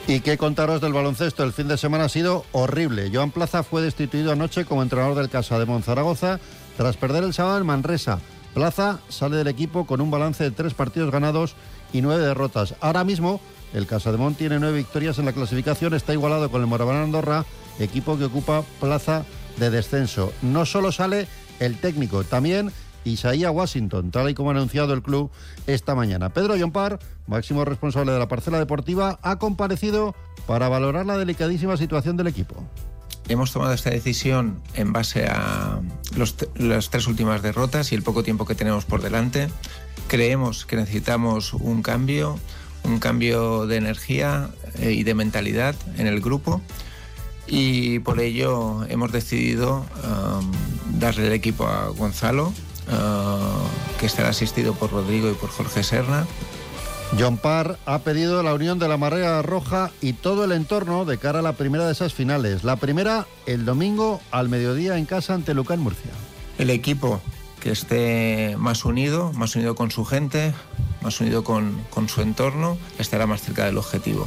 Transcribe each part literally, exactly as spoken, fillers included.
Y qué contaros del baloncesto, el fin de semana ha sido horrible. Joan Plaza fue destituido anoche como entrenador del Casademón Zaragoza tras perder el sábado en Manresa. Plaza sale del equipo con un balance de tres partidos ganados y nueve derrotas. Ahora mismo el Casademón tiene nueve victorias en la clasificación, está igualado con el Moraván Andorra, equipo que ocupa plaza de descenso. No solo sale el técnico, también Isaiah Washington, tal y como ha anunciado el club esta mañana. Pedro Llompart, máximo responsable de la parcela deportiva, ha comparecido para valorar la delicadísima situación del equipo. Hemos tomado esta decisión en base a los t- las tres últimas derrotas y el poco tiempo que tenemos por delante. Creemos que necesitamos un cambio, un cambio de energía eh, y de mentalidad en el grupo, y por ello hemos decidido um, darle el equipo a Gonzalo, Uh, que estará asistido por Rodrigo y por Jorge Serna. Llompart ha pedido la unión de la Marea Roja y todo el entorno de cara a la primera de esas finales. La primera el domingo al mediodía en casa ante Lucán Murcia. El equipo que esté más unido, más unido con su gente, más unido con, con su entorno, estará más cerca del objetivo.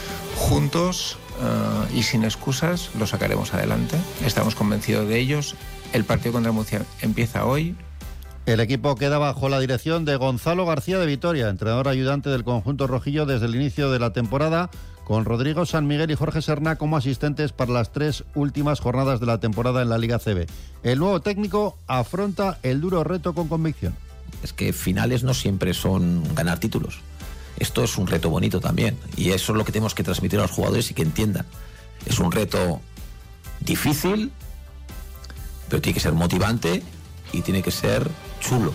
Juntos uh, y sin excusas lo sacaremos adelante. Estamos convencidos de ellos. El partido contra Murcia empieza hoy. El equipo queda bajo la dirección de Gonzalo García de Vitoria, entrenador ayudante del conjunto rojillo desde el inicio de la temporada, con Rodrigo San Miguel y Jorge Serna como asistentes para las tres últimas jornadas de la temporada en la Liga C B. El nuevo técnico afronta el duro reto con convicción. Es que finales no siempre son ganar títulos. Esto es un reto bonito también, y eso es lo que tenemos que transmitir a los jugadores y que entiendan. Es un reto difícil, pero tiene que ser motivante y tiene que ser chulo,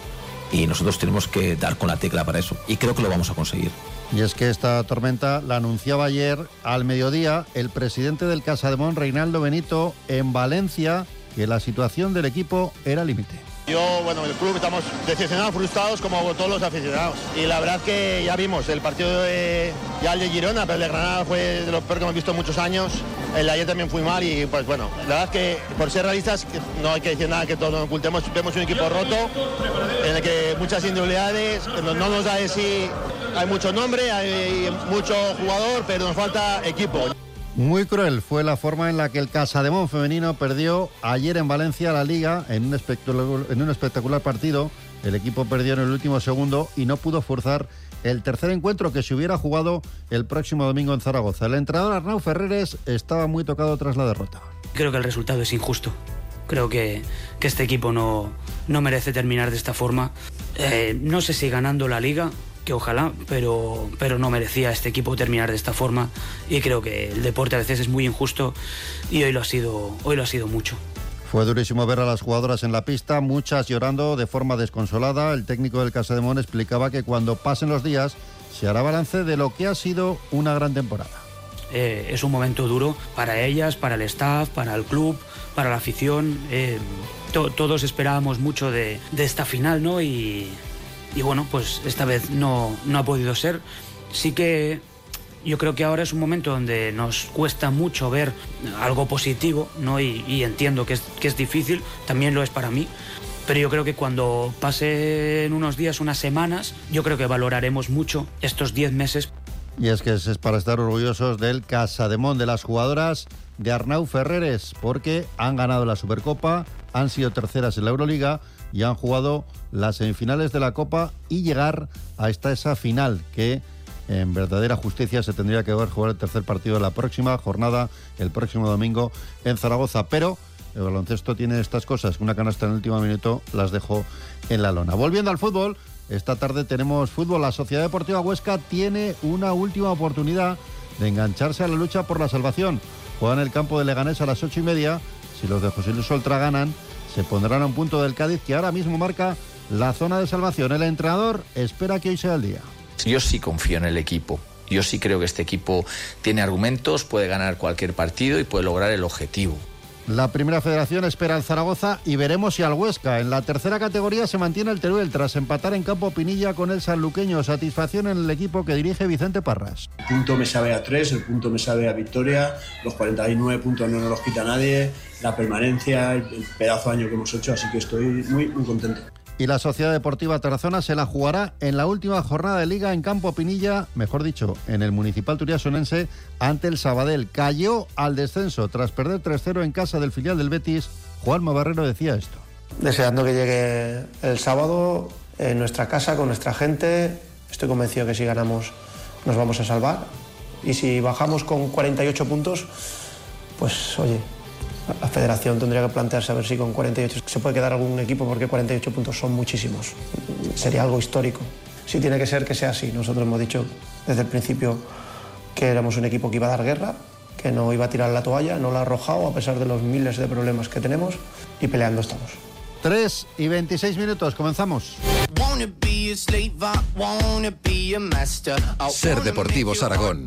y nosotros tenemos que dar con la tecla para eso, y creo que lo vamos a conseguir. Y es que esta tormenta la anunciaba ayer al mediodía el presidente del Casademón, Reinaldo Benito, en Valencia, que la situación del equipo era límite. Yo, bueno, el club estamos decepcionados, frustrados como todos los aficionados. Y la verdad que ya vimos el partido de, ya el de Girona, pero el de Granada fue de los peores que hemos visto en muchos años. El de ayer también fue mal y pues bueno, la verdad es que por ser realistas no hay que decir nada que todos nos ocultemos. Vemos un equipo roto en el que muchas individualidades, no, no nos da de sí, hay mucho nombre, hay mucho jugador, pero nos falta equipo. Muy cruel fue la forma en la que el Casademón femenino perdió ayer en Valencia la Liga en un espectacular, en un espectacular partido. El equipo perdió en el último segundo y no pudo forzar el tercer encuentro que se hubiera jugado el próximo domingo en Zaragoza. El entrenador Arnau Ferreres estaba muy tocado tras la derrota. Creo que el resultado es injusto. Creo que, que este equipo no, no merece terminar de esta forma. Eh, no sé si ganando la Liga, que ojalá, pero, pero no merecía este equipo terminar de esta forma, y creo que el deporte a veces es muy injusto y hoy lo ha sido, hoy lo ha sido mucho. Fue durísimo ver a las jugadoras en la pista, muchas llorando de forma desconsolada. El técnico del Casademón explicaba que cuando pasen los días se hará balance de lo que ha sido una gran temporada. Eh, es un momento duro para ellas, para el staff, para el club, para la afición. Eh, to, todos esperábamos mucho de, de esta final, ¿no? Y Y bueno, pues esta vez no, no ha podido ser. Sí que yo creo que ahora es un momento donde nos cuesta mucho ver algo positivo, ¿no? Y, y entiendo que es, que es difícil, también lo es para mí. Pero yo creo que cuando pasen unos días, unas semanas, yo creo que valoraremos mucho estos diez meses. Y es que es para estar orgullosos del Casademón, de las jugadoras de Arnau Ferreres, porque han ganado la Supercopa, han sido terceras en la Euroliga y han jugado las semifinales de la Copa y llegar hasta esa final que en verdadera justicia se tendría que haber jugado el tercer partido de la próxima jornada el próximo domingo en Zaragoza. Pero el baloncesto tiene estas cosas, una canasta en el último minuto las dejó en la lona. Volviendo al fútbol, esta tarde tenemos fútbol. La Sociedad Deportiva Huesca tiene una última oportunidad de engancharse a la lucha por la salvación. Juega en el campo de Leganés a las ocho y media. Si los de José Luis Oltra ganan, se pondrán a un punto del Cádiz, que ahora mismo marca la zona de salvación. El entrenador espera que hoy sea el día. Yo sí confío en el equipo. Yo sí creo que este equipo tiene argumentos, puede ganar cualquier partido y puede lograr el objetivo. La Primera Federación espera al Zaragoza y veremos si al Huesca. En la tercera categoría se mantiene el Teruel tras empatar en campo Pinilla con el sanluqueño. Satisfacción en el equipo que dirige Vicente Parras. El punto me sabe a tres, el punto me sabe a victoria, los cuarenta y nueve puntos no nos los quita nadie, la permanencia, el pedazo de año que hemos hecho, así que estoy muy, muy contento. Y la Sociedad Deportiva Tarazona se la jugará en la última jornada de Liga en Campo Pinilla, mejor dicho, en el Municipal Turiasonense, ante el Sabadell. Cayó al descenso tras perder tres cero en casa del filial del Betis. Juanma Barrero decía esto. Deseando que llegue el sábado en nuestra casa, con nuestra gente. Estoy convencido que si ganamos nos vamos a salvar. Y si bajamos con cuarenta y ocho puntos, pues oye, la federación tendría que plantearse a ver si con cuarenta y ocho se puede quedar algún equipo, porque cuarenta y ocho puntos son muchísimos. Sería algo histórico. Sí, tiene que ser que sea así. Nosotros hemos dicho desde el principio que éramos un equipo que iba a dar guerra, que no iba a tirar la toalla, no la ha arrojado a pesar de los miles de problemas que tenemos, y peleando estamos. tres y veintiséis minutos, comenzamos. Ser Deportivos Aragón.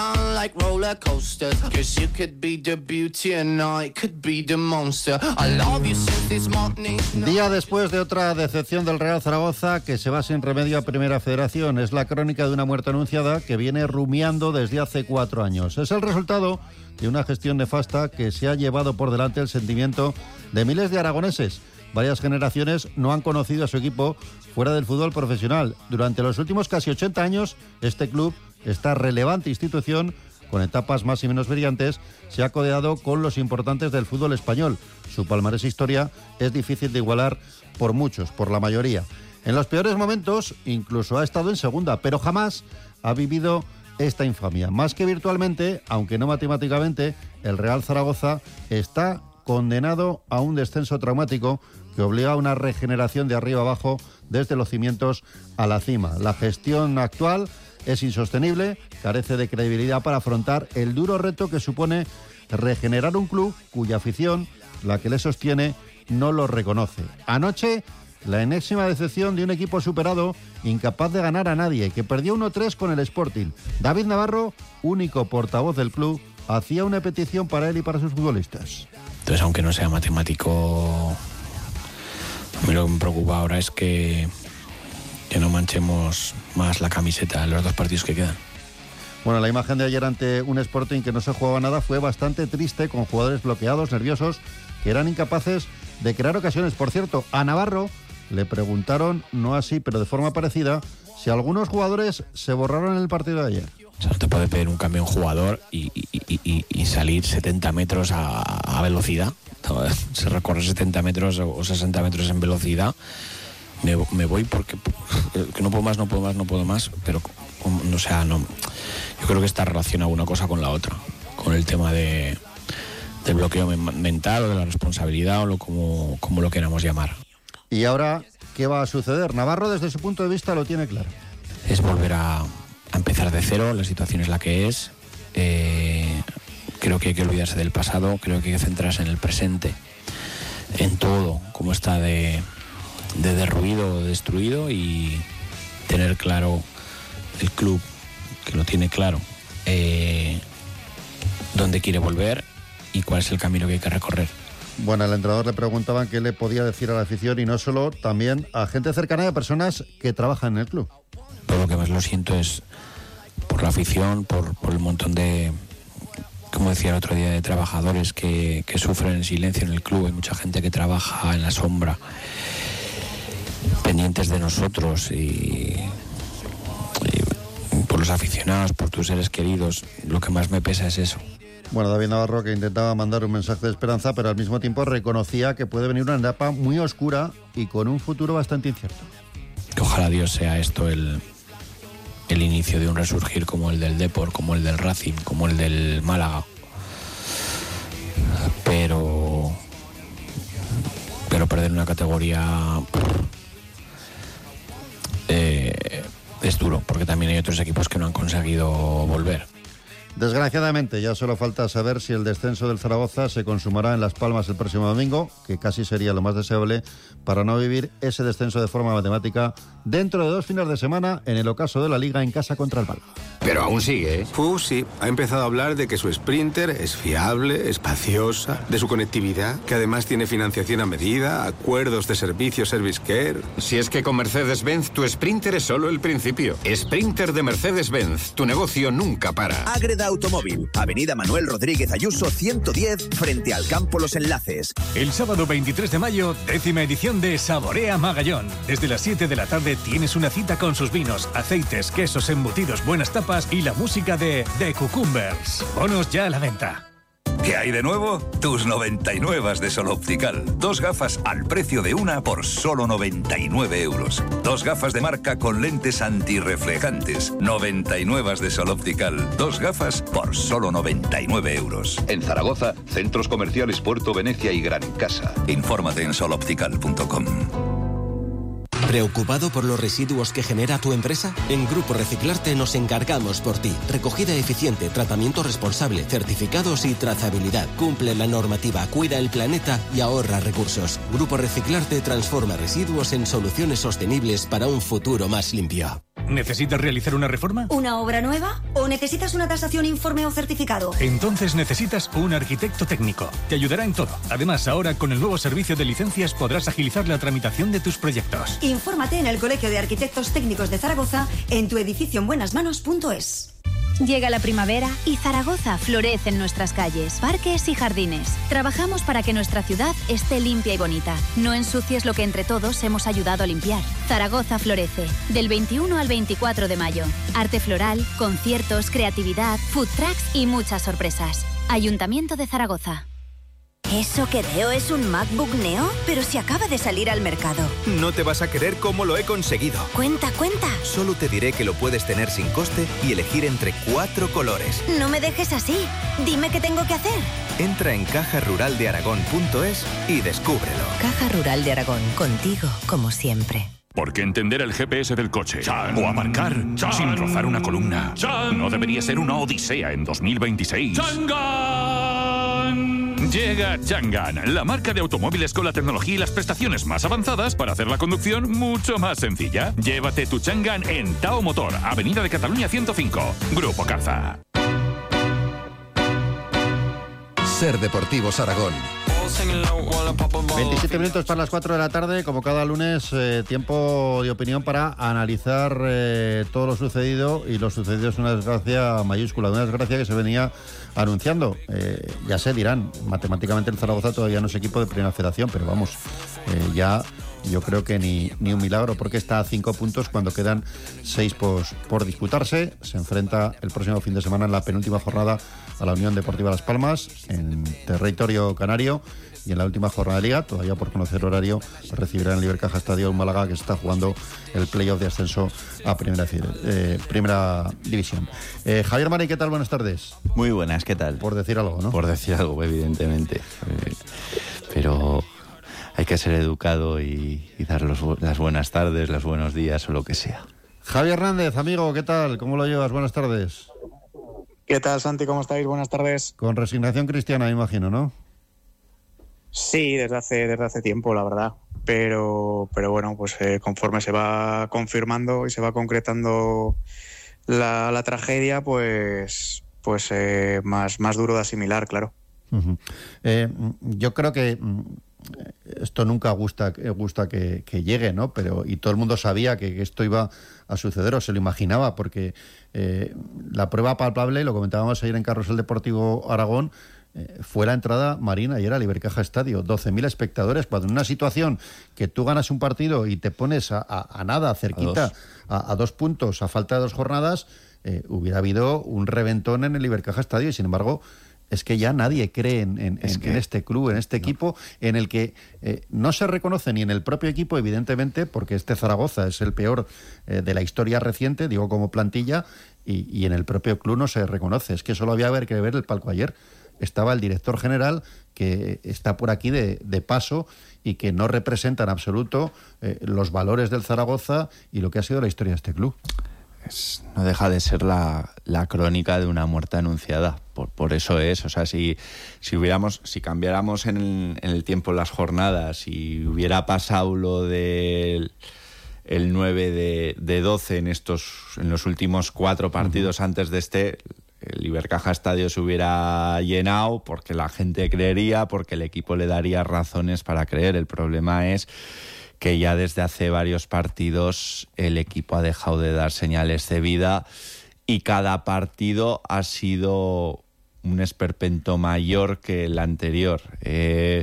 Día después de otra decepción del Real Zaragoza que se va sin remedio a Primera Federación. Es la crónica de una muerte anunciada que viene rumiando desde hace cuatro años. Es el resultado de una gestión nefasta que se ha llevado por delante el sentimiento de miles de aragoneses. Varias generaciones no han conocido a su equipo fuera del fútbol profesional. Durante los últimos casi ochenta años, este club, esta relevante institución, con etapas más y menos brillantes, se ha codeado con los importantes del fútbol español. Su palmarés historia es difícil de igualar por muchos, por la mayoría. En los peores momentos, incluso ha estado en segunda, pero jamás ha vivido esta infamia. Más que virtualmente, aunque no matemáticamente, el Real Zaragoza está condenado a un descenso traumático que obliga a una regeneración de arriba abajo desde los cimientos a la cima. La gestión actual es insostenible, carece de credibilidad para afrontar el duro reto que supone regenerar un club cuya afición, la que le sostiene, no lo reconoce. Anoche, la enésima decepción de un equipo superado, incapaz de ganar a nadie, que perdió uno tres con el Sporting. David Navarro, único portavoz del club, hacía una petición para él y para sus futbolistas. Entonces, aunque no sea matemático, a mí lo que me preocupa ahora es que, que no manchemos más la camiseta en los dos partidos que quedan. Bueno, la imagen de ayer ante un Sporting que no se jugaba nada fue bastante triste, con jugadores bloqueados, nerviosos, que eran incapaces de crear ocasiones. Por cierto, a Navarro le preguntaron, no así, pero de forma parecida, si algunos jugadores se borraron en el partido de ayer. O sea, no te puede pedir un cambio un jugador y, y, y, y salir setenta metros a, a velocidad. Se recorre setenta metros o sesenta metros en velocidad. Me, me voy porque que no puedo más, no puedo más, no puedo más. Pero, o sea, no. Yo creo que está relacionada una cosa con la otra. Con el tema de, del bloqueo mental o de la responsabilidad o lo, como, como lo queramos llamar. Y ahora, ¿qué va a suceder? Navarro, desde su punto de vista, lo tiene claro. Es volver a... a empezar de cero, la situación es la que es. Eh, creo que hay que olvidarse del pasado, creo que hay que centrarse en el presente, en todo, cómo está de, de derruido, destruido, y tener claro el club, que lo tiene claro, eh, dónde quiere volver y cuál es el camino que hay que recorrer. Bueno, al entrenador le preguntaban qué le podía decir a la afición, y no solo, también a gente cercana y a personas que trabajan en el club. Pero lo que más lo siento es por la afición, por, por el montón de, como decía el otro día, de trabajadores que, que sufren en silencio en el club. Hay mucha gente que trabaja en la sombra, pendientes de nosotros, y, y por los aficionados, por tus seres queridos. Lo que más me pesa es eso. Bueno, David Navarro, que intentaba mandar un mensaje de esperanza, pero al mismo tiempo reconocía que puede venir una etapa muy oscura y con un futuro bastante incierto. Que ojalá Dios sea esto el, el inicio de un resurgir como el del Depor, como el del Racing, como el del Málaga. Pero pero perder una categoría eh, es duro, porque también hay otros equipos que no han conseguido volver. Desgraciadamente, ya solo falta saber si el descenso del Zaragoza se consumará en Las Palmas el próximo domingo, que casi sería lo más deseable para no vivir ese descenso de forma matemática dentro de dos fines de semana en el ocaso de la Liga en casa contra el Málaga. Pero aún sigue, ¿eh? Uh, sí. Ha empezado a hablar de que su Sprinter es fiable, espaciosa, de su conectividad, que además tiene financiación a medida, acuerdos de servicio Service Care. Si es que con Mercedes-Benz tu Sprinter es solo el principio. Sprinter de Mercedes-Benz. Tu negocio nunca para. Ágreda Automóvil. Avenida Manuel Rodríguez Ayuso ciento diez, frente al Campo Los Enlaces. El sábado veintitrés de mayo, décima edición de Saborea Magallón. Desde las siete de la tarde tienes una cita con sus vinos, aceites, quesos, embutidos, buenas tapas y la música de The Cucumbers. Bonos ya a la venta. ¿Qué hay de nuevo? Tus noventa y nueve de Sol Optical. Dos gafas al precio de una por solo noventa y nueve euros. Dos gafas de marca con lentes antirreflejantes. noventa y nueve de Sol Optical. Dos gafas por solo noventa y nueve euros. En Zaragoza, centros comerciales Puerto Venecia y Gran Casa. Infórmate en sol optical punto com. ¿Preocupado por los residuos que genera tu empresa? En Grupo Reciclarte nos encargamos por ti. Recogida eficiente, tratamiento responsable, certificados y trazabilidad. Cumple la normativa, cuida el planeta y ahorra recursos. Grupo Reciclarte transforma residuos en soluciones sostenibles para un futuro más limpio. ¿Necesitas realizar una reforma? ¿Una obra nueva? ¿O necesitas una tasación, informe o certificado? Entonces necesitas un arquitecto técnico. Te ayudará en todo. Además, ahora con el nuevo servicio de licencias podrás agilizar la tramitación de tus proyectos. Infórmate en el Colegio de Arquitectos Técnicos de Zaragoza en tu edificio en buenas manos punto es. Llega la primavera y Zaragoza florece en nuestras calles, parques y jardines. Trabajamos para que nuestra ciudad esté limpia y bonita. No ensucies lo que entre todos hemos ayudado a limpiar. Zaragoza florece, del veintiuno al veinticuatro de mayo. Arte floral, conciertos, creatividad, food trucks y muchas sorpresas. Ayuntamiento de Zaragoza. ¿Eso que veo es un MacBook Neo? Pero si acaba de salir al mercado. No te vas a creer cómo lo he conseguido. Cuenta, cuenta. Solo te diré que lo puedes tener sin coste y elegir entre cuatro colores. No me dejes así. Dime qué tengo que hacer. Entra en caja rural de aragón punto es y descúbrelo. Caja Rural de Aragón, contigo como siempre. Porque entender el G P S del coche Chan. o aparcar Chan. sin rozar una columna Chan. no debería ser una odisea en dos mil veintiséis. ¡Changan! Llega Changan, la marca de automóviles con la tecnología y las prestaciones más avanzadas para hacer la conducción mucho más sencilla. Llévate tu Changan en Tao Motor, Avenida de Cataluña ciento cinco, Grupo Carza. Ser Deportivos Aragón. veintisiete minutos para las cuatro de la tarde, como cada lunes, eh, tiempo de opinión para analizar eh, todo lo sucedido, y lo sucedido es una desgracia mayúscula, una desgracia que se venía anunciando. Eh, ya se dirán, matemáticamente el Zaragoza todavía no es equipo de primera federación, pero vamos, eh, ya yo creo que ni, ni un milagro, porque está a cinco puntos cuando quedan seis por, por disputarse. Se enfrenta el próximo fin de semana en la penúltima jornada a la Unión Deportiva Las Palmas, en territorio canario, y en la última jornada de liga, todavía por conocer horario, recibirá en el Ibercaja Estadio un Málaga que está jugando el playoff de ascenso a primera, eh, primera división. Eh, Javier Mari, ¿qué tal? Buenas tardes. Muy buenas, ¿qué tal? Por decir algo, ¿no? Por decir algo, evidentemente. Eh, pero hay que ser educado y, y dar los, las buenas tardes, los buenos días o lo que sea. Javier Hernández, amigo, ¿qué tal? ¿Cómo lo llevas? Buenas tardes. ¿Qué tal, Santi? ¿Cómo estáis? Buenas tardes. Con resignación cristiana, me imagino, ¿no? Sí, desde hace, desde hace tiempo, la verdad. Pero, pero bueno, pues eh, conforme se va confirmando y se va concretando la, la tragedia, pues, pues eh, más, más duro de asimilar, claro. Uh-huh. Eh, yo creo que esto nunca gusta, gusta que, que llegue, ¿no? Pero, y todo el mundo sabía que, que esto iba a suceder, o se lo imaginaba, porque eh, la prueba palpable, lo comentábamos ayer en Carrusel Deportivo Aragón, eh, fue la entrada marina ayer al Ibercaja Estadio, doce mil espectadores, cuando en una situación que tú ganas un partido y te pones a, a, a nada, cerquita, a dos. A, a dos puntos, a falta de dos jornadas, eh, hubiera habido un reventón en el Ibercaja Estadio, y sin embargo es que ya nadie cree en, en, en, que, en este club, en este no. equipo, en el que eh, no se reconoce ni en el propio equipo, evidentemente, porque este Zaragoza es el peor eh, de la historia reciente, digo como plantilla, y, y en el propio club no se reconoce. Es que solo había que ver el palco ayer. Estaba el director general, que está por aquí de, de paso y que no representa en absoluto eh, los valores del Zaragoza y lo que ha sido la historia de este club. Es, no deja de ser la, la crónica de una muerte anunciada. Por, por eso es, o sea, si, si hubiéramos, si cambiáramos en el, en el tiempo las jornadas, si hubiera pasado lo del el nueve de, de doce en estos, en los últimos cuatro partidos uh-huh. antes de este, el Ibercaja Estadio se hubiera llenado porque la gente creería, porque el equipo le daría razones para creer. El problema es que ya desde hace varios partidos el equipo ha dejado de dar señales de vida y cada partido ha sido un esperpento mayor que el anterior. Eh,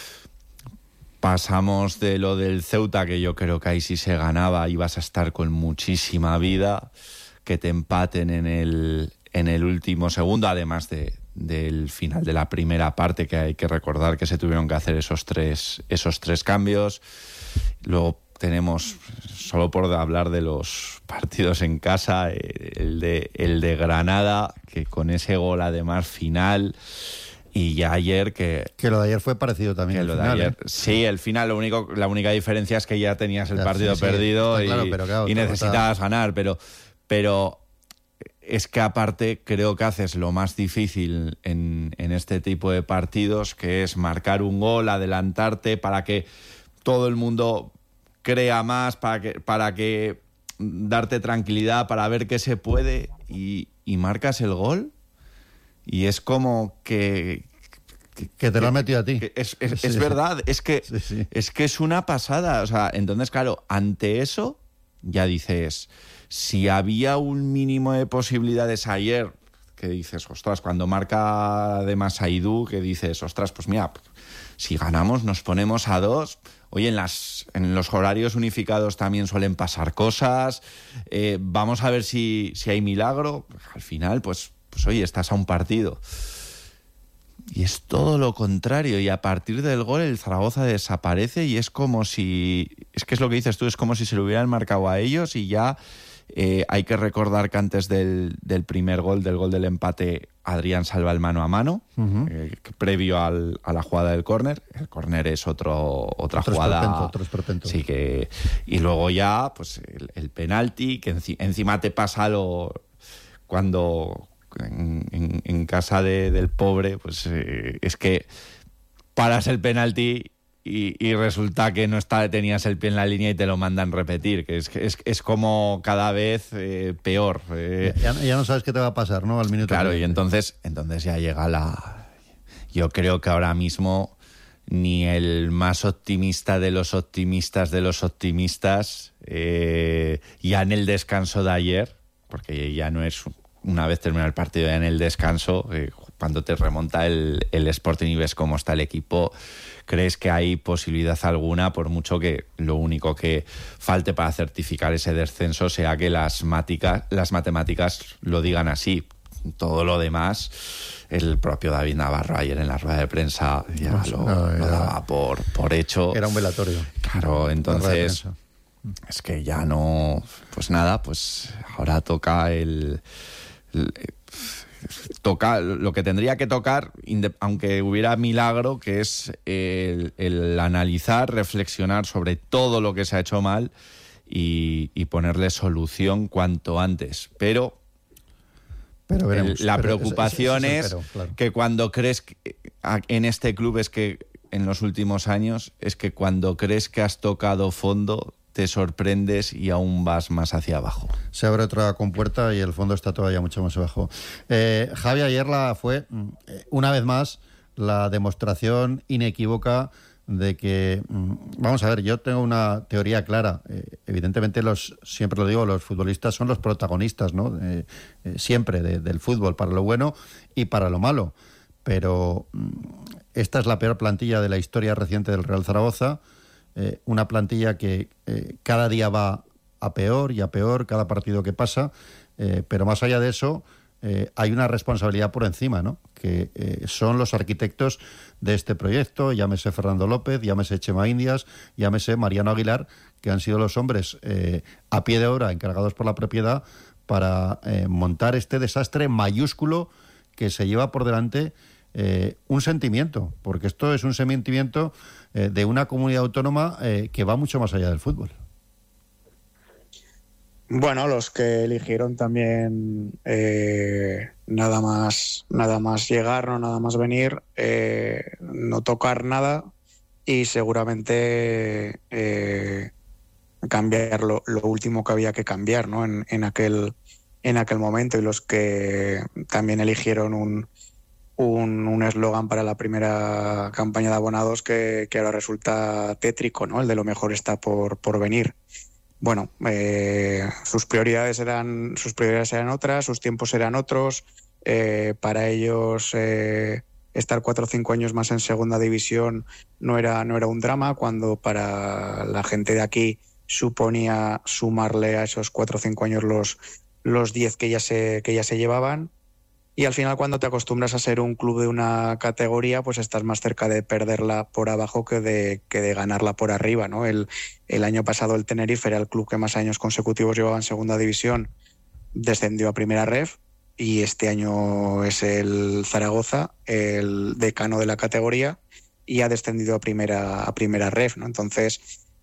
pasamos de lo del Ceuta, que yo creo que ahí sí se ganaba, ibas a estar con muchísima vida, que te empaten en el, en el último segundo, además de, del final de la primera parte, que hay que recordar que se tuvieron que hacer esos tres, esos tres cambios. Luego tenemos, solo por hablar de los partidos en casa, el de, el de Granada, que con ese gol además final, y ya ayer que... Que lo de ayer fue parecido también. Que lo final, de ayer, ¿eh? Sí, el final, lo único, la única diferencia es que ya tenías el Ya, partido sí, sí, perdido está y, claro, pero claro, y otra- necesitabas ganar, pero, pero es que aparte creo que haces lo más difícil en, en este tipo de partidos, que es marcar un gol, adelantarte para que todo el mundo crea más, para que, para que darte tranquilidad, para ver qué se puede, y, y marcas el gol y es como que que, que te lo has metido a ti. Es, es, Sí. es verdad, es que, Sí, sí. es que es una pasada. O sea, entonces, claro, ante eso ya dices, si había un mínimo de posibilidades ayer, que dices, ostras, cuando marca además Aidú, que dices, ostras, pues mira, si ganamos nos ponemos a dos. Oye, en, las, en los horarios unificados también suelen pasar cosas. Eh, vamos a ver si, si hay milagro. Al final, pues, pues oye, estás a un partido. Y es todo lo contrario. Y a partir del gol el Zaragoza desaparece y es como si... Es que es lo que dices tú, es como si se lo hubieran marcado a ellos y ya... Eh, hay que recordar que antes del, del primer gol, del gol del empate, Adrián salva el mano a mano, Uh-huh. eh, previo al, a la jugada del córner. El córner es otro, otra Otro jugada. esperpento, otro esperpento. Sí, que, y luego ya, pues el, el penalti, que enci- encima te pasa lo cuando en, en- en casa de- del pobre, pues eh, es que paras el penalti y, y resulta que no está, tenías el pie en la línea y te lo mandan repetir, que es, es, es como cada vez eh, peor. eh. Ya, ya no sabes qué te va a pasar, ¿no? Al minuto. Claro, treinta. y entonces, entonces ya llega la... Yo creo que ahora mismo ni el más optimista de los optimistas de los optimistas, eh, ya en el descanso de ayer, porque ya no es una vez terminado el partido, ya en el descanso, eh, cuando te remonta el, el Sporting y ves cómo está el equipo, ¿crees que hay posibilidad alguna, por mucho que lo único que falte para certificar ese descenso sea que las, mática, las matemáticas lo digan así? Todo lo demás, el propio David Navarro ayer en la rueda de prensa ya No, lo, no, lo era- daba por, por hecho. Era un velatorio. Claro, La rueda de entonces prensa. es que ya no... Pues nada, pues ahora toca el... el- toca lo que tendría que tocar, inde- aunque hubiera milagro, que es el, el analizar, reflexionar sobre todo lo que se ha hecho mal y, y ponerle solución cuanto antes. Pero, Pero veremos. el- la Pero preocupación ese- ese es, es el pero, claro. que cuando crees que, a- en este club es que en los últimos años es que cuando crees que has tocado fondo te sorprendes y aún vas más hacia abajo. Se abre otra compuerta y el fondo está todavía mucho más abajo. Eh, Javi, ayer la fue, mm, eh, una vez más, la demostración inequívoca de que, mm, vamos a ver, yo tengo una teoría clara. Eh, evidentemente, los siempre lo digo, los futbolistas son los protagonistas, ¿no? Eh, eh, siempre de- del fútbol, para lo bueno y para lo malo. Pero mm, esta es la peor plantilla de la historia reciente del Real Zaragoza. Eh, una plantilla que eh, cada día va a peor y a peor cada partido que pasa, eh, pero más allá de eso eh, hay una responsabilidad por encima, ¿no? Que eh, son los arquitectos de este proyecto, llámese Fernando López, llámese Chema Indias, llámese Mariano Aguilar, que han sido los hombres eh, a pie de obra encargados por la propiedad para eh, montar este desastre mayúsculo que se lleva por delante eh, un sentimiento, porque esto es un sentimiento eh, de una comunidad autónoma eh, que va mucho más allá del fútbol. Bueno, los que eligieron también eh, nada más nada más llegar, no nada más venir, eh, no tocar nada y seguramente eh, cambiar lo, lo último que había que cambiar, ¿no? En, en aquel en aquel momento, y los que también eligieron un un un eslogan para la primera campaña de abonados que, que ahora resulta tétrico, ¿no? El de lo mejor está por, por venir. bueno, eh, sus prioridades eran sus prioridades eran otras, sus tiempos eran otros. Eh, para ellos eh, estar cuatro o cinco años más en segunda división no era no era un drama, cuando para la gente de aquí suponía sumarle a esos cuatro o cinco años los los diez que ya se que ya se llevaban. Y al final, cuando te acostumbras a ser un club de una categoría, pues estás más cerca de perderla por abajo que de, que de ganarla por arriba, ¿no? El, el año pasado el Tenerife era el club que más años consecutivos llevaba en segunda división, descendió a primera ref, y este año es el Zaragoza, el decano de la categoría, y ha descendido a primera, a primera ref, ¿no? Entonces,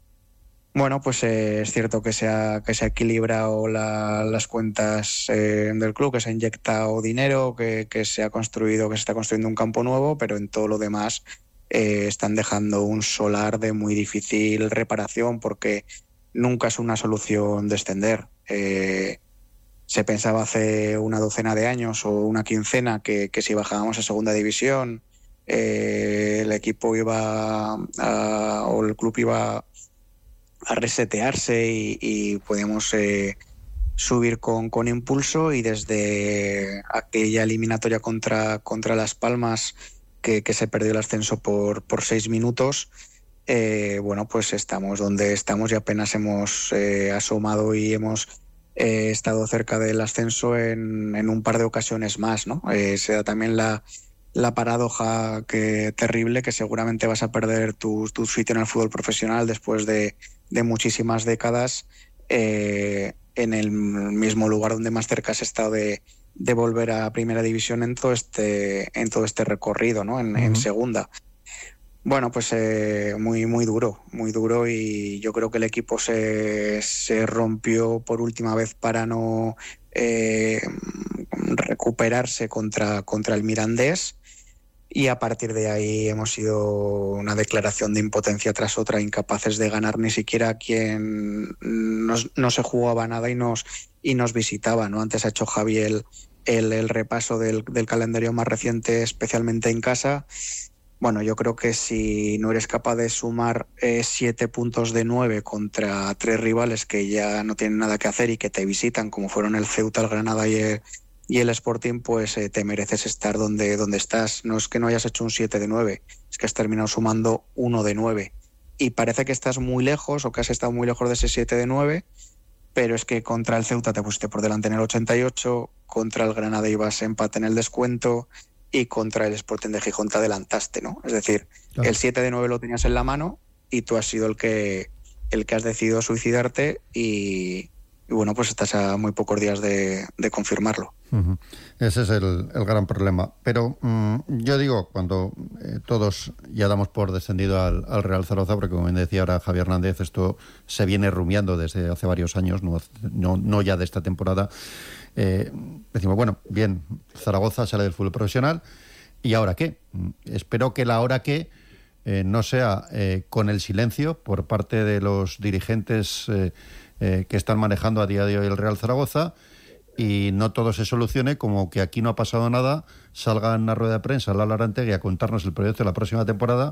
bueno, pues eh, es cierto que se ha, que se ha equilibrado la, las cuentas eh, del club, que se ha inyectado dinero, que, que se ha construido, que se está construyendo un campo nuevo, pero en todo lo demás eh, están dejando un solar de muy difícil reparación, porque nunca es una solución descender. Eh, se pensaba hace una docena de años o una quincena que, que si bajábamos a segunda división eh, el equipo iba a, o el club iba a resetearse y, y podíamos eh, subir con, con impulso, y desde aquella eliminatoria contra, contra Las Palmas, que, que se perdió el ascenso por, por seis minutos, eh, bueno, pues estamos donde estamos y apenas hemos eh, asomado y hemos eh, estado cerca del ascenso en, en un par de ocasiones más, ¿no? Eh, se da también la, la paradoja que, terrible, que seguramente vas a perder tu, tu sitio en el fútbol profesional después de de muchísimas décadas eh, en el mismo lugar donde más cerca has estado de, de volver a primera división en todo este en todo este recorrido, ¿no? En, uh-huh. en segunda. Bueno, pues eh, muy muy duro, muy duro, y yo creo que el equipo se, se rompió por última vez para no eh, recuperarse contra, contra el Mirandés. Y a partir de ahí hemos sido una declaración de impotencia tras otra, incapaces de ganar ni siquiera a quien nos, no se jugaba nada y nos y nos visitaba, ¿no? Antes ha hecho Javi el, el, el repaso del, del calendario más reciente, especialmente en casa. Bueno, yo creo que si no eres capaz de sumar eh, siete puntos de nueve contra tres rivales que ya no tienen nada que hacer y que te visitan, como fueron el Ceuta, el Granada y el Y el Sporting, pues eh, te mereces estar donde, donde estás. No es que no hayas hecho un siete de nueve, es que has terminado sumando uno de nueve. Y parece que estás muy lejos, o que has estado muy lejos de ese siete de nueve, pero es que contra el Ceuta te pusiste por delante en el ochenta y ocho, contra el Granada ibas empate en el descuento, y contra el Sporting de Gijón te adelantaste, ¿no? Es decir, claro, el siete de nueve lo tenías en la mano y tú has sido el que, el que has decidido suicidarte, y... Y bueno, pues estás a muy pocos días de, de confirmarlo. Uh-huh. Ese es el, el gran problema. Pero um, yo digo, cuando eh, todos ya damos por descendido al, al Real Zaragoza, porque como bien decía ahora Javier Hernández, esto se viene rumiando desde hace varios años, no, no, no ya de esta temporada. Eh, decimos, bueno, bien, Zaragoza sale del fútbol profesional, ¿y ahora qué? Espero que la ahora qué eh, no sea eh, con el silencio por parte de los dirigentes eh, Eh, que están manejando a día de hoy el Real Zaragoza, y no todo se solucione como que aquí no ha pasado nada, salga en una rueda de prensa Lalo Arantegui a contarnos el proyecto de la próxima temporada,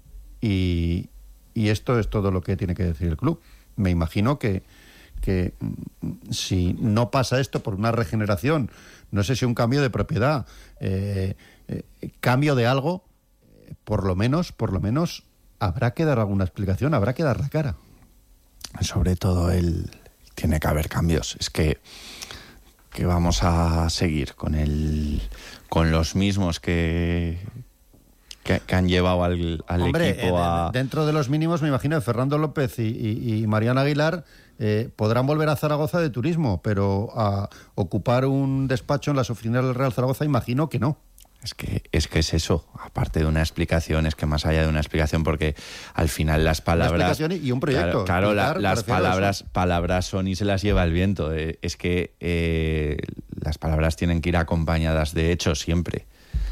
y, y esto es todo lo que tiene que decir el club. Me imagino que, que si no pasa esto por una regeneración, no sé si un cambio de propiedad, eh, eh, cambio de algo, por lo menos, por lo menos habrá que dar alguna explicación, habrá que dar la cara. Sobre todo el tiene que haber cambios. Es que que vamos a seguir con el con los mismos que que, que han llevado al, al Hombre, equipo eh, a... dentro de los mínimos me imagino que Fernando López y, y, y Mariano Aguilar eh, podrán volver a Zaragoza de turismo, pero a ocupar un despacho en las oficinas del Real Zaragoza imagino que no. Es que, es que es eso, aparte de una explicación, es que más allá de una explicación, porque al final las palabras... Una explicación y un proyecto. Claro, claro Pilar, la, las palabras palabras son y se las lleva el viento. Eh, es que eh, las palabras tienen que ir acompañadas de hechos siempre.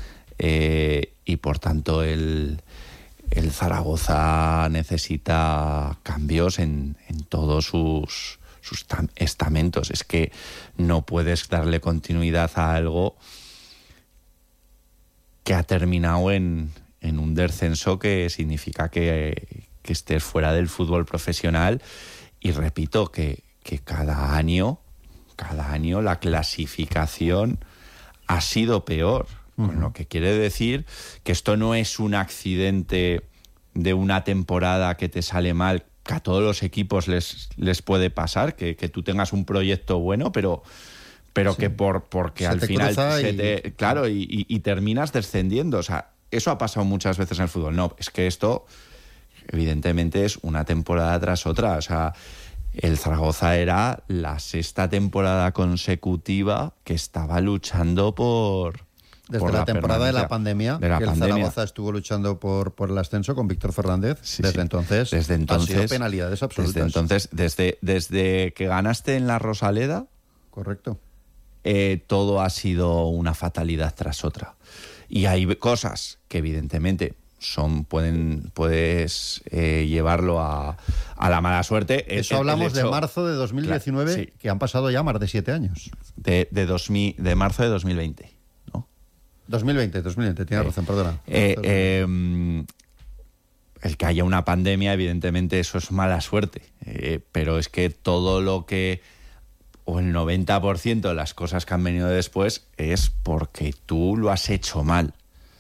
Eh, y por tanto el, el Zaragoza necesita cambios en, en todos sus, sus estamentos. Es que no puedes darle continuidad a algo que ha terminado en, en un descenso, que significa que, que estés fuera del fútbol profesional y repito que, que cada año, cada año la clasificación ha sido peor. Uh-huh. Con lo que quiere decir que esto no es un accidente de una temporada que te sale mal, que a todos los equipos les, les puede pasar, que, que tú tengas un proyecto bueno, pero, pero sí. que por porque se al final se y... te, claro, y, y, y terminas descendiendo. O sea, eso ha pasado muchas veces en el fútbol. No, es que esto evidentemente es una temporada tras otra. O sea, el Zaragoza era la sexta temporada consecutiva que estaba luchando por... Desde por la, la temporada de la pandemia, de la que el pandemia. Zaragoza estuvo luchando por, por el ascenso con Víctor Fernández. Sí, desde, sí. Entonces, desde entonces, han sido penalidades absolutas. Desde entonces, desde, desde que ganaste en la Rosaleda... Correcto. Eh, todo ha sido una fatalidad tras otra. Y hay cosas que evidentemente son pueden puedes eh, llevarlo a, a la mala suerte. Eso el, hablamos el hecho, de marzo de dos mil diecinueve, claro, sí. que han pasado ya más de siete años. De, de, dos mil, de marzo de dos mil veinte. dos mil veinte, dos mil veinte, tienes razón, perdona. Eh, eh, el que haya una pandemia, evidentemente, eso es mala suerte. Eh, pero es que todo lo que, o el noventa por ciento de las cosas que han venido después, es porque tú lo has hecho mal.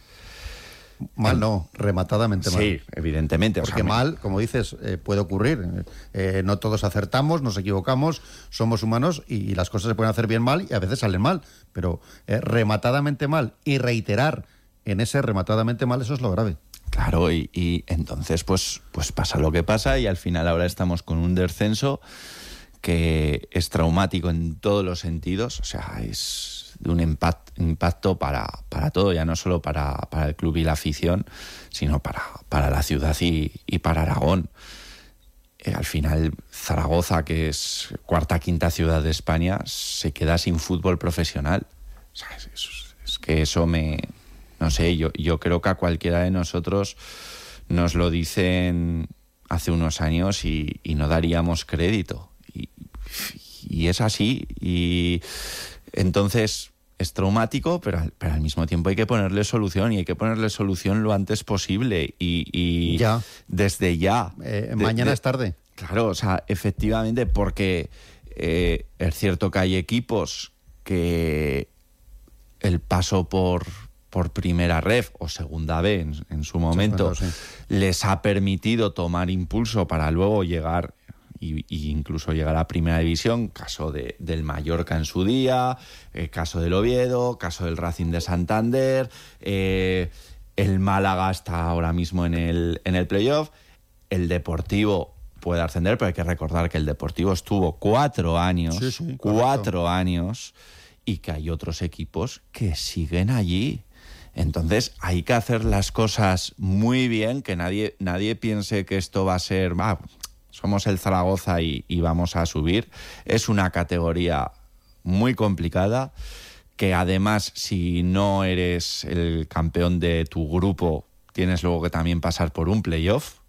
Mal no, rematadamente mal. Sí, evidentemente. Porque o sea, mal, como dices, eh, puede ocurrir. Eh, no todos acertamos, nos equivocamos, somos humanos y, y las cosas se pueden hacer bien mal y a veces salen mal. Pero eh, rematadamente mal y reiterar en ese rematadamente mal, eso es lo grave. Claro, y, y entonces pues, pues pasa lo que pasa y al final ahora estamos con un descenso que es traumático en todos los sentidos. O sea, es de un impact, impacto para, para todo, ya no solo para, para el club y la afición, sino para, para la ciudad y, y para Aragón. Eh, al final, Zaragoza, que es cuarta, quinta ciudad de España, se queda sin fútbol profesional. O sea, es, es, es que eso me... No sé, yo, yo creo que a cualquiera de nosotros nos lo dicen hace unos años y, y no daríamos crédito. Y, y es así. Y entonces es traumático, pero al, pero al mismo tiempo hay que ponerle solución y hay que ponerle solución lo antes posible. Y, y ya. desde ya. Eh, de, mañana de, es tarde. Claro, o sea, efectivamente, porque eh, es cierto que hay equipos que el paso por... por primera ref o segunda B en, en su momento, sí, bueno, sí. les ha permitido tomar impulso para luego llegar y, y incluso llegar a primera división, caso de, del Mallorca en su día, eh, caso del Oviedo, caso del Racing de Santander, eh, el Málaga está ahora mismo en el, en el playoff, el Deportivo puede ascender, pero hay que recordar que el Deportivo estuvo cuatro años, sí, sí, cuatro años, y que hay otros equipos que siguen allí. Entonces hay que hacer las cosas muy bien, que nadie, nadie piense que esto va a ser, ah, somos el Zaragoza y, y vamos a subir. Es una categoría muy complicada, que además si no eres el campeón de tu grupo, tienes luego que también pasar por un playoff.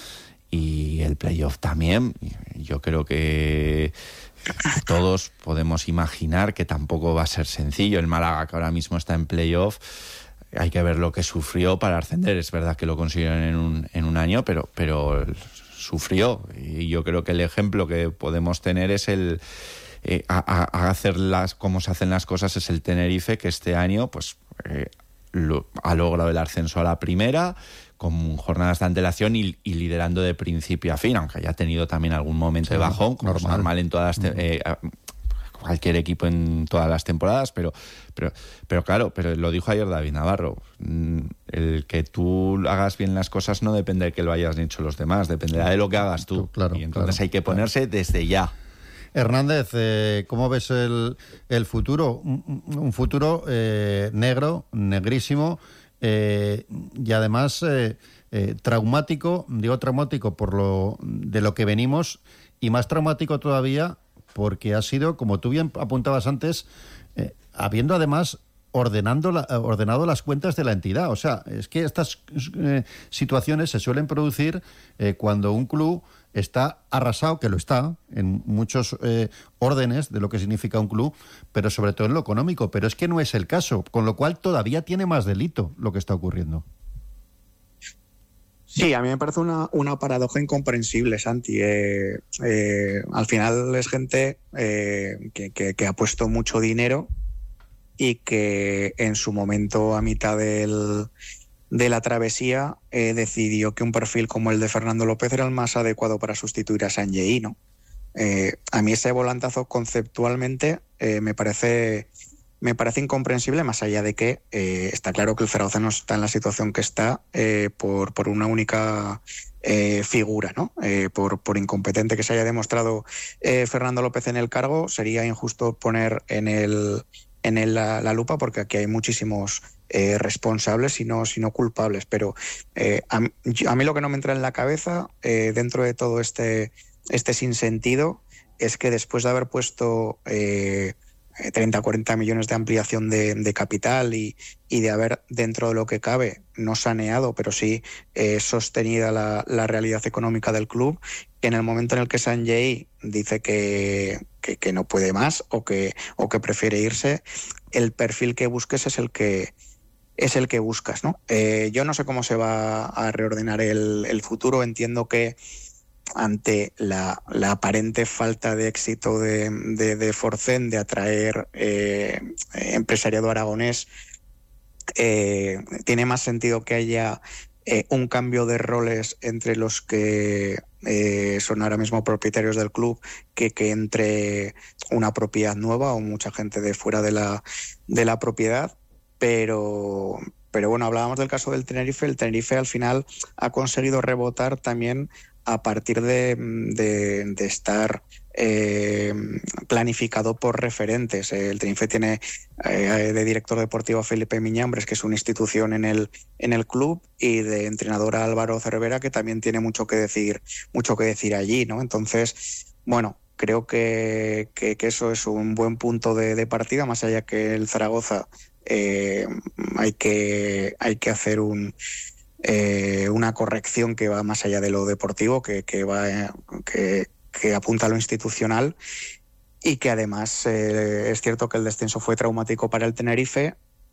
Y el playoff también, yo creo que todos podemos imaginar que tampoco va a ser sencillo. El Málaga, que ahora mismo está en playoff, hay que ver lo que sufrió para ascender. Es verdad que lo consiguieron en un, en un año, pero, pero sufrió. Y yo creo que el ejemplo que podemos tener es el... Eh, a, a hacer las, cómo se hacen las cosas es el Tenerife, que este año pues eh, lo, ha logrado el ascenso a la primera, con jornadas de antelación y, y liderando de principio a fin, aunque haya tenido también algún momento sí, de bajón, como normal. es normal en todas las... Te- eh, cualquier equipo en todas las temporadas, pero, pero, pero claro, pero lo dijo ayer David Navarro, el que tú hagas bien las cosas no depende de que lo hayas hecho los demás, dependerá de lo que hagas tú. Claro, y entonces claro, hay que ponerse claro. desde ya. Hernández, eh, ¿cómo ves el, el futuro? Un, un futuro eh, negro, negrísimo, eh, y además eh, eh, traumático, digo traumático por lo de lo que venimos, y más traumático todavía porque ha sido, como tú bien apuntabas antes, eh, habiendo además ordenando la, ordenado las cuentas de la entidad. O sea, es que estas eh, situaciones se suelen producir eh, cuando un club está arrasado, que lo está, en muchos eh, órdenes de lo que significa un club, pero sobre todo en lo económico. Pero es que no es el caso, con lo cual todavía tiene más delito lo que está ocurriendo. Sí, a mí me parece una, una paradoja incomprensible, Santi. Eh, eh, al final es gente eh, que, que, que ha puesto mucho dinero y que en su momento, a mitad del, de la travesía, eh, decidió que un perfil como el de Fernando López era el más adecuado para sustituir a Sanjei, ¿no? Eh, a mí ese volantazo conceptualmente eh, me parece... Me parece incomprensible, más allá de que eh, está claro que el Zaragoza no está en la situación que está eh, por, por una única eh, figura, ¿no? Eh, por, por incompetente que se haya demostrado eh, Fernando López en el cargo, sería injusto poner en el en el, la, la lupa, porque aquí hay muchísimos eh, responsables y no, si no culpables. Pero eh, a, a mí lo que no me entra en la cabeza eh, dentro de todo este, este sinsentido es que después de haber puesto... Eh, treinta a cuarenta millones de ampliación de, de capital y, y de haber, dentro de lo que cabe, no saneado, pero sí eh, sostenida la, la realidad económica del club, que en el momento en el que Sanjei dice que, que, que no puede más o que, o que prefiere irse, el perfil que busques es el que es el que buscas, ¿no? Eh, yo no sé cómo se va a reordenar el, el futuro. Entiendo que ante la, la aparente falta de éxito de, de, de Forcén de atraer eh, empresariado aragonés, eh, tiene más sentido que haya eh, un cambio de roles entre los que eh, son ahora mismo propietarios del club que, que entre una propiedad nueva o mucha gente de fuera de la, de la propiedad. Pero, pero bueno, hablábamos del caso del Tenerife. El Tenerife al final ha conseguido rebotar también a partir de, de, de estar eh, planificado por referentes. El Tenerife tiene eh, de director deportivo a Felipe Miñambres, que es una institución en el, en el club, y de entrenador a Álvaro Cervera, que también tiene mucho que decir, mucho que decir allí, ¿no? Entonces, bueno, creo que, que, que eso es un buen punto de, de partida, más allá que el Zaragoza eh, hay que, hay que hacer un... Eh, una corrección que va más allá de lo deportivo, que, que, va, eh, que, que apunta a lo institucional, y que además eh, es cierto que el descenso fue traumático para el Tenerife,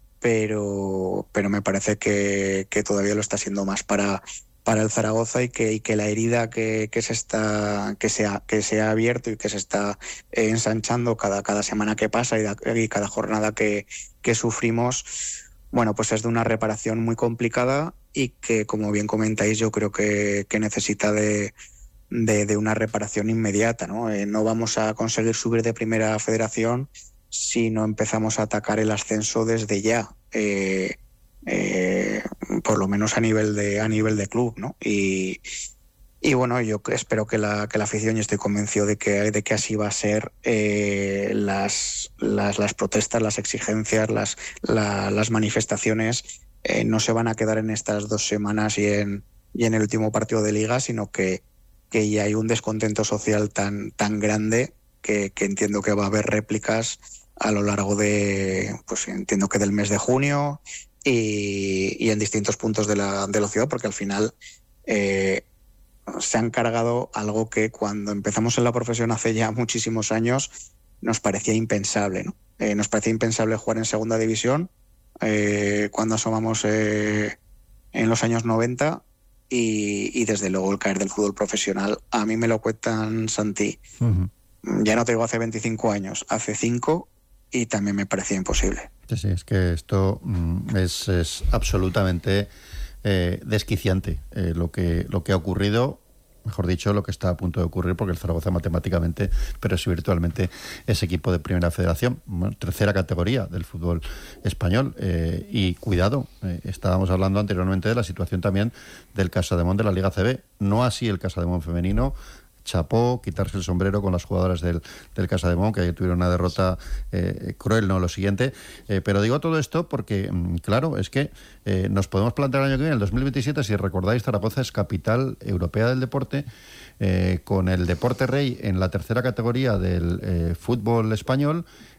pero, pero me parece que, que todavía lo está siendo más para, para el Zaragoza, y que, y que la herida que, que, se está, que, se ha, que se ha abierto y que se está eh, ensanchando cada, cada semana que pasa y, da, y cada jornada que, que sufrimos, bueno, pues es de una reparación muy complicada, y que, como bien comentáis, yo creo que, que necesita de, de, de una reparación inmediata, ¿no? Eh, no vamos a conseguir subir de primera federación si no empezamos a atacar el ascenso desde ya, eh, eh, por lo menos a nivel de a nivel de club, ¿no? Y, y bueno, yo espero que la, que la afición, y estoy convencido de que, de que así va a ser, eh, las, las, las protestas, las exigencias, las, la, las manifestaciones Eh, no se van a quedar en estas dos semanas y en, y en el último partido de Liga, sino que, que ya hay un descontento social tan, tan grande que, que entiendo que va a haber réplicas a lo largo de, pues entiendo que del mes de junio y, y en distintos puntos de la, de la ciudad, porque al final eh, se han cargado algo que cuando empezamos en la profesión hace ya muchísimos años nos parecía impensable, ¿no? Eh, nos parecía impensable jugar en segunda división, Eh, cuando asomamos eh, en los años noventa, y, y desde luego el caer del fútbol profesional, a mí me lo cuentan, Santi, uh-huh. ya no te digo hace veinticinco años, hace cinco, y también me parecía imposible. Sí, sí, es que esto mm, es, es absolutamente eh, desquiciante eh, lo que lo que ha ocurrido. Mejor dicho, lo que está a punto de ocurrir, porque el Zaragoza matemáticamente, pero sí virtualmente, es equipo de primera federación, bueno, tercera categoría del fútbol español. Eh, y cuidado, eh, estábamos hablando anteriormente de la situación también del Casademón de la Liga C B. No así el Casademón femenino. Chapó, quitarse el sombrero con las jugadoras del, del Casademón, que tuvieron una derrota eh, cruel, no lo siguiente. Eh, pero digo todo esto porque, claro, es que eh, nos podemos plantear el año que viene, el dos mil veintisiete, si recordáis, Zaragoza es capital europea del deporte, eh, con el Deporte Rey en la tercera categoría del eh, fútbol español,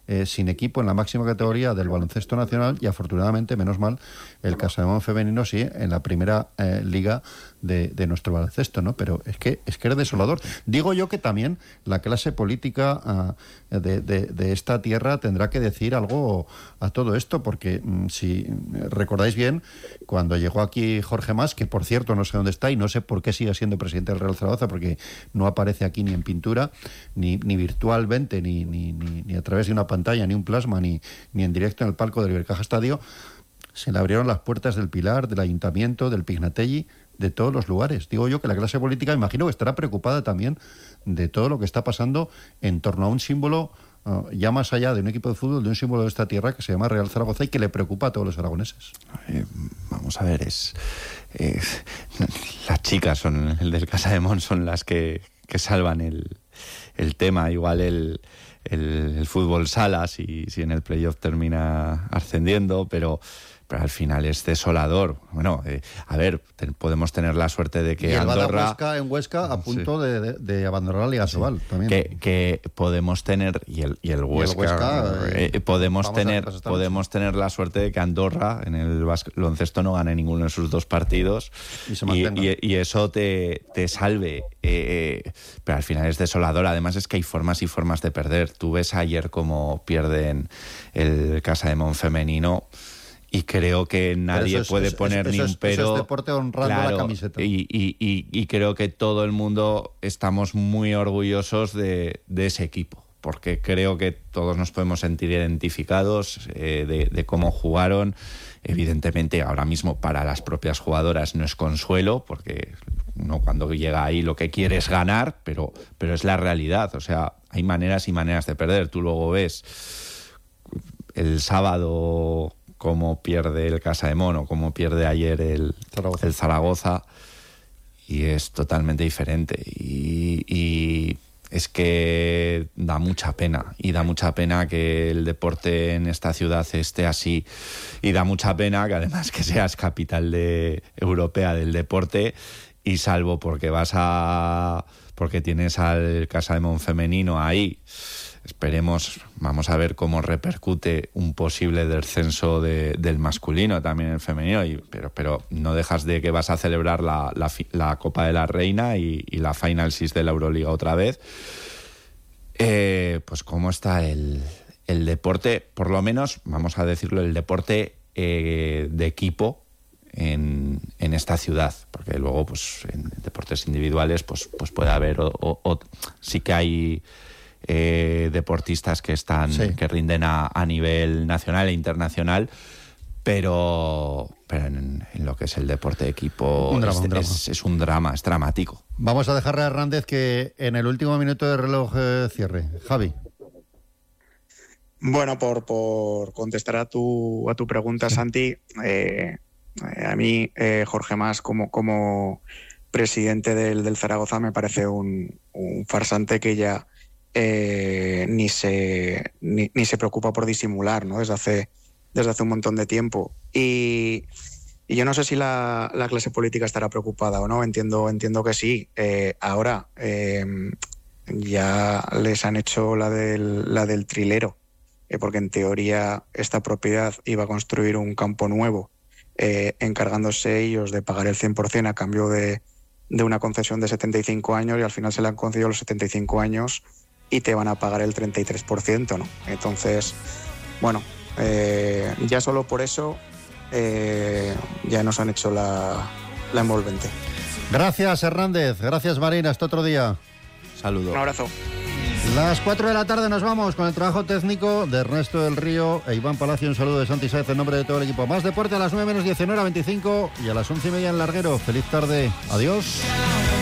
eh, sin equipo en la máxima categoría del baloncesto nacional y afortunadamente, menos mal, el Casademón femenino sí en la primera eh, liga de, de nuestro baloncesto, ¿no? Pero es que es que es desolador. Digo yo que también la clase política uh, de, de, de esta tierra tendrá que decir algo a todo esto, porque mm, si recordáis bien, cuando llegó aquí Jorge Mas, que por cierto no sé dónde está y no sé por qué sigue siendo presidente del Real Zaragoza, porque no aparece aquí ni en pintura, ni, ni virtualmente, ni, ni, ni, ni a través de una pantalla, ni un plasma, ni, ni en directo en el palco del Ibercaja Estadio, se le abrieron las puertas del Pilar, del Ayuntamiento, del Pignatelli, de todos los lugares. Digo yo que la clase política, imagino que estará preocupada también de todo lo que está pasando en torno a un símbolo, uh, ya más allá de un equipo de fútbol, de un símbolo de esta tierra que se llama Real Zaragoza y que le preocupa a todos los aragoneses. Eh, vamos a ver, es eh, las chicas son el del Casademón son las que, que salvan el, el tema. Igual el, el, el fútbol sala, si, si en el playoff termina ascendiendo, pero pero al final es desolador. Bueno, eh, a ver, te, podemos tener la suerte de que y el Andorra... Huesca, en Huesca a punto sí. de, de, de abandonar la Liga Sobal sí. también. Que, que podemos tener, y el, y el Huesca, y el Huesca eh, eh, podemos, tener, podemos tener la suerte de que Andorra en el baloncesto no gane ninguno de sus dos partidos y, se y, y, y eso te, te salve. Eh, pero al final es desolador. Además es que hay formas y formas de perder. Tú ves ayer cómo pierden el Casademón femenino. Y creo que nadie es, puede es, poner es, ni un es, pero. Eso es deporte honrando claro, la camiseta. Y, y, y, y creo que todo el mundo estamos muy orgullosos de, de ese equipo, porque creo que todos nos podemos sentir identificados eh, de, de cómo jugaron. Evidentemente, ahora mismo para las propias jugadoras no es consuelo, porque uno cuando llega ahí lo que quiere es ganar, pero, pero es la realidad. O sea, hay maneras y maneras de perder. Tú luego ves el sábado cómo pierde el Casademón o cómo pierde ayer el Zaragoza, el Zaragoza y es totalmente diferente. Y, y es que da mucha pena, y da mucha pena que el deporte en esta ciudad esté así, y da mucha pena que además que seas capital de, europea del deporte, y salvo porque vas a... porque tienes al Casademón femenino ahí. Esperemos, vamos a ver cómo repercute un posible descenso de, del masculino, también el femenino, y, pero, pero no dejas de que vas a celebrar la, la, la Copa de la Reina y, y la Final Six de la Euroliga otra vez. Eh, pues cómo está el, el deporte, por lo menos, vamos a decirlo, el deporte eh, de equipo en, en esta ciudad, porque luego pues en deportes individuales pues, pues puede haber, o, o, o, sí que hay... Eh, deportistas que están sí. que rinden a, a nivel nacional e internacional, pero, pero en, en lo que es el deporte de equipo un drama, es, un drama. Es, es un drama, es dramático. Vamos a dejarle a Hernández que en el último minuto de reloj eh, cierre. Javi. Bueno, por, por contestar a tu, a tu pregunta, Santi, eh, a mí eh, Jorge Mas como, como presidente del, del Zaragoza me parece un, un farsante que ya Eh, ni se ni, ni se preocupa por disimular, ¿no? Desde hace desde hace un montón de tiempo. Y, y yo no sé si la, la clase política estará preocupada o no. Entiendo entiendo que sí. Eh, ahora eh, ya les han hecho la del la del trilero, eh, porque en teoría esta propiedad iba a construir un campo nuevo, eh, encargándose ellos de pagar el cien por ciento a cambio de, de una concesión de setenta y cinco años, y al final se le han concedido los setenta y cinco años y te van a pagar el treinta y tres por ciento, ¿no? Entonces, bueno, eh, ya solo por eso eh, ya nos han hecho la, la envolvente. Gracias, Hernández. Gracias, Marina. Hasta otro día. Saludo. Un abrazo. Las cuatro de la tarde nos vamos con el trabajo técnico de Ernesto del Río e Iván Palacio. Un saludo de Santi Sáez en nombre de todo el equipo. Más deporte a las nueve menos diez en hora veinticinco y a las once y media en Larguero. Feliz tarde. Adiós.